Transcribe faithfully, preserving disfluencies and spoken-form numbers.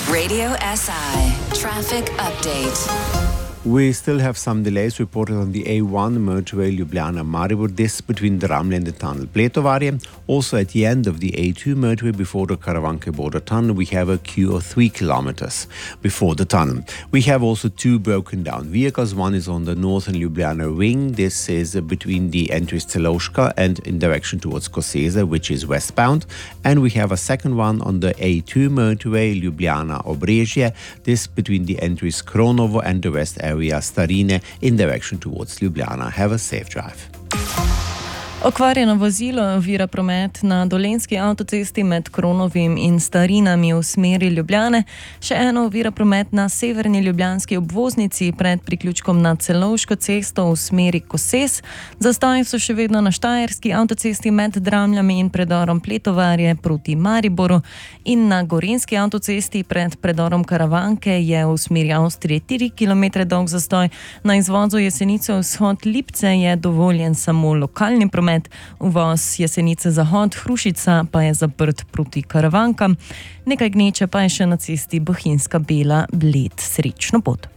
Radio S I Traffic Update. We still have some delays reported on the A one motorway Ljubljana-Maribor, this between the Ramley and the tunnel Pletovarje. Also at the end of the A two motorway before the Karavanke border tunnel, we have a queue of three kilometers before the tunnel. We have also two broken down vehicles. One is on the northern Ljubljana ring. This is between the entries Celovška and in direction towards Koseza, which is westbound. And we have a second one on the A two motorway Ljubljana-Obrežje, this between the entries Kronovo and the west area Starine in direction towards Ljubljana. Have a safe drive. Okvarjeno vozilo ovira promet na Dolenjski avtocesti med Kronovim in Starinami v smeri Ljubljane. Še eno ovira promet na severni ljubljanski obvoznici pred priključkom na Celovško cesto v smeri Koses. Zastoji so še vedno na Štajerski avtocesti med Dramljami in predorom Pletovarje proti Mariboru in na Gorenjski avtocesti pred predorom Karavanke je v smeri Avstrije tri kilometre dolg zastoj. Na izvozu Jesenice vzhod Lipce je dovoljen samo lokalni promet. Uvoz Jesenice zahod Hrušica pa je zaprt proti Karavankam. Nekaj gneče pa je še na cesti Bohinjska Bela Bled. Srečno pot.